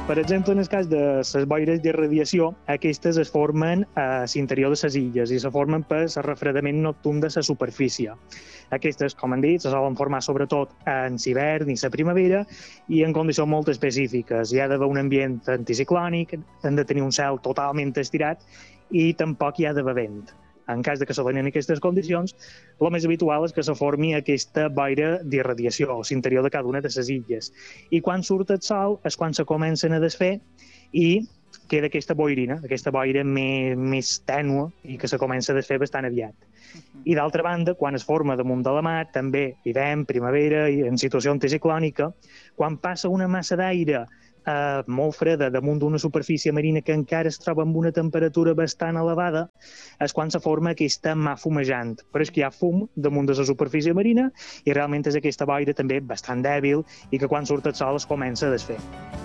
Per exemple, en el cas de les boires d'irradiació, aquestes es formen a l'interior de les illes i se formen per el refredament nocturn de la superfície. Aquestes, com han dit, se solen formar sobretot en l'hivern i la primavera i en condicions molt específiques. Hi ha d'haver un ambient anticiclònic, han de tenir un cel totalment estirat i tampoc hi ha d'haver vent. En cas de que se donin aquestes condicions, el més habitual és que se formi aquesta boira d'irradiació a l'interior de cada una de les illes. I quan surt el sol és quan se comencen a desfer i queda aquesta boirina, aquesta boira més tènue i que se comença a desfer bastant aviat. I d'altra banda, quan es forma damunt de la mar, també hivern, primavera i en situació anticiclònica, quan passa una massa d'aire molt freda damunt d'una superfície marina que encara es troba amb una temperatura bastant elevada, és quan se forma aquesta mà fumejant. Però és que hi ha fum damunt de la superfície marina i realment és aquesta boira també bastant dèbil i que quan surt el sol es comença a desfer.